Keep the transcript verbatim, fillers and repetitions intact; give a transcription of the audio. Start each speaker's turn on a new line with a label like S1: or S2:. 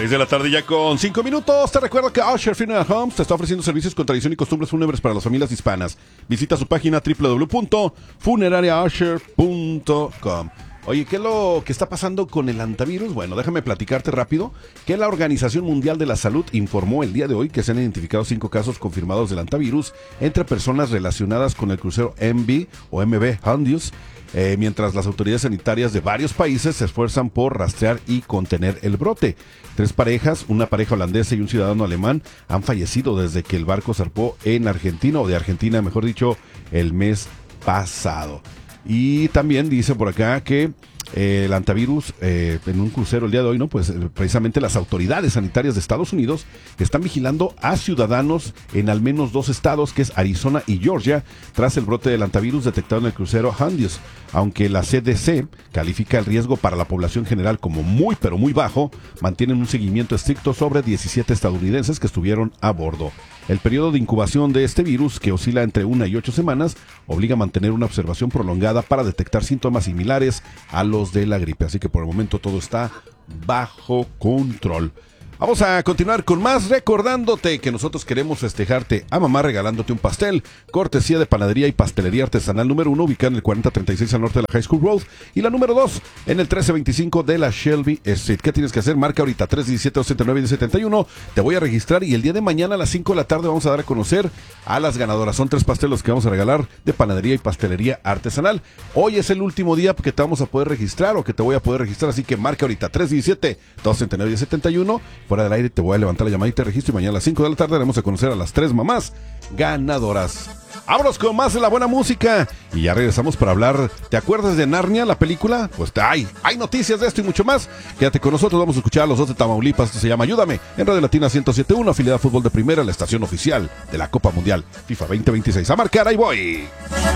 S1: seis de la tarde ya con cinco minutos. Te recuerdo que Usher Funeral Homes te está ofreciendo servicios con tradición y costumbres fúnebres para las familias hispanas. Visita su página doble u doble u doble u punto funeraria usher punto com. Oye, ¿qué es lo que está pasando con el hantavirus? Bueno, déjame platicarte rápido que la Organización Mundial de la Salud informó el día de hoy que se han identificado cinco casos confirmados del hantavirus entre personas relacionadas con el crucero M V o M V Hondius, eh, mientras las autoridades sanitarias de varios países se esfuerzan por rastrear y contener el brote. Tres parejas, una pareja holandesa y un ciudadano alemán, han fallecido desde que el barco zarpó en Argentina, o de Argentina, mejor dicho, el mes pasado. Y también dice por acá que eh, el hantavirus eh, en un crucero el día de hoy, ¿no? Pues eh, precisamente las autoridades sanitarias de Estados Unidos están vigilando a ciudadanos en al menos dos estados, que es Arizona y Georgia, tras el brote del hantavirus detectado en el crucero Hondius. Aunque la C D C califica el riesgo para la población general como muy pero muy bajo, mantienen un seguimiento estricto sobre diecisiete estadounidenses que estuvieron a bordo. El periodo de incubación de este virus, que oscila entre una y ocho semanas, obliga a mantener una observación prolongada para detectar síntomas similares a los de la gripe. Así que por el momento todo está bajo control. Vamos a continuar con más, recordándote que nosotros queremos festejarte a mamá regalándote un pastel, cortesía de Panadería y Pastelería Artesanal número uno, ubicada en el cuarenta treinta y seis al norte de la High School Road, y la número dos en el trece veinticinco de la Shelby Street. ¿Qué tienes que hacer? Marca ahorita tres diecisiete, dos setenta y nueve, diez setenta y uno, te voy a registrar y el día de mañana a las cinco de la tarde vamos a dar a conocer a las ganadoras. Son tres pasteles que vamos a regalar de Panadería y Pastelería Artesanal. Hoy es el último día que te vamos a poder registrar, o que te voy a poder registrar, así que marca ahorita tres diecisiete, dos setenta y nueve, diez setenta y uno. Fuera del aire te voy a levantar la llamada y te registro, y mañana a las cinco de la tarde haremos a conocer a las tres mamás ganadoras. Vámonos con más de la buena música y ya regresamos para hablar. ¿Te acuerdas de Narnia, la película? Pues hay, hay noticias de esto y mucho más. Quédate con nosotros, vamos a escuchar a los dos de Tamaulipas. Esto se llama Ayúdame en Radio Latina ciento siete punto uno, afiliada a Fútbol de Primera, la estación oficial de la Copa Mundial FIFA veinte veintiséis. A marcar, ahí voy.